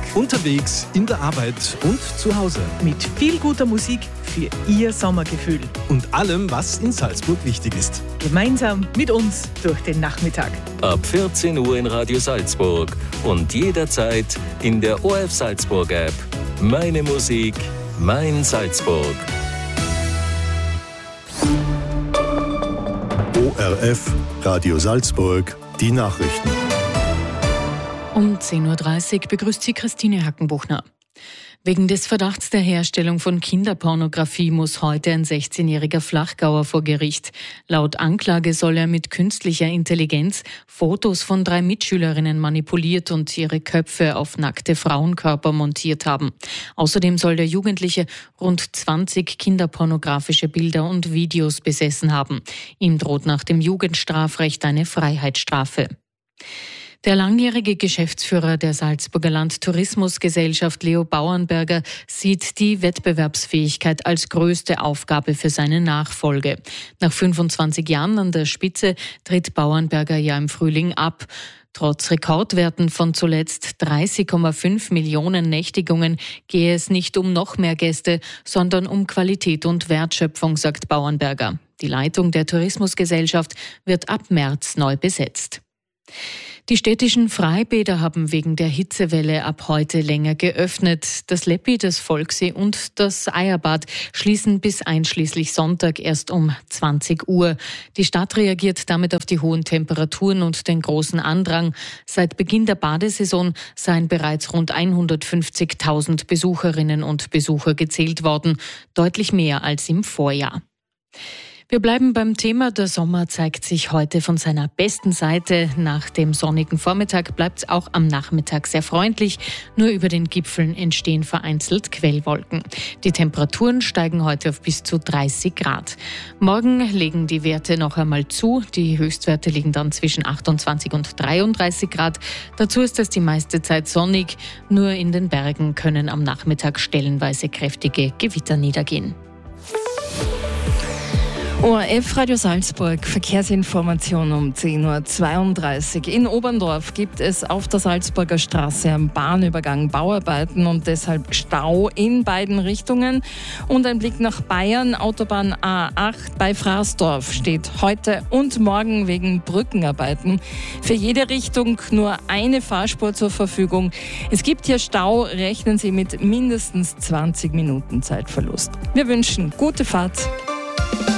Unterwegs, in der Arbeit und zu Hause. Mit viel guter Musik für Ihr Sommergefühl. Und allem, was in Salzburg wichtig ist. Gemeinsam mit uns durch den Nachmittag. Ab 14 Uhr in Radio Salzburg und jederzeit in der ORF Salzburg App. Meine Musik, mein Salzburg. ORF Radio Salzburg, die Nachrichten. Um 10.30 Uhr begrüßt sie Christine Hackenbuchner. Wegen des Verdachts der Herstellung von Kinderpornografie muss heute ein 16-jähriger Flachgauer vor Gericht. Laut Anklage soll er mit künstlicher Intelligenz Fotos von 3 Mitschülerinnen manipuliert und ihre Köpfe auf nackte Frauenkörper montiert haben. Außerdem soll der Jugendliche rund 20 kinderpornografische Bilder und Videos besessen haben. Ihm droht nach dem Jugendstrafrecht eine Freiheitsstrafe. Der langjährige Geschäftsführer der Salzburger Landtourismusgesellschaft Leo Bauernberger sieht die Wettbewerbsfähigkeit als größte Aufgabe für seine Nachfolge. Nach 25 Jahren an der Spitze tritt Bauernberger ja im Frühling ab. Trotz Rekordwerten von zuletzt 30,5 Millionen Nächtigungen gehe es nicht um noch mehr Gäste, sondern um Qualität und Wertschöpfung, sagt Bauernberger. Die Leitung der Tourismusgesellschaft wird ab März neu besetzt. Die städtischen Freibäder haben wegen der Hitzewelle ab heute länger geöffnet. Das Leppi, das Volksee und das Eierbad schließen bis einschließlich Sonntag erst um 20 Uhr. Die Stadt reagiert damit auf die hohen Temperaturen und den großen Andrang. Seit Beginn der Badesaison seien bereits rund 150.000 Besucherinnen und Besucher gezählt worden, deutlich mehr als im Vorjahr. Wir bleiben beim Thema. Der Sommer zeigt sich heute von seiner besten Seite. Nach dem sonnigen Vormittag bleibt es auch am Nachmittag sehr freundlich. Nur über den Gipfeln entstehen vereinzelt Quellwolken. Die Temperaturen steigen heute auf bis zu 30 Grad. Morgen legen die Werte noch einmal zu. Die Höchstwerte liegen dann zwischen 28 und 33 Grad. Dazu ist es die meiste Zeit sonnig. Nur in den Bergen können am Nachmittag stellenweise kräftige Gewitter niedergehen. ORF Radio Salzburg, Verkehrsinformation um 10.32 Uhr. In Oberndorf gibt es auf der Salzburger Straße am Bahnübergang Bauarbeiten und deshalb Stau in beiden Richtungen. Und ein Blick nach Bayern, Autobahn A8 bei Fraßdorf steht heute und morgen wegen Brückenarbeiten für jede Richtung nur eine Fahrspur zur Verfügung. Es gibt hier Stau, rechnen Sie mit mindestens 20 Minuten Zeitverlust. Wir wünschen gute Fahrt.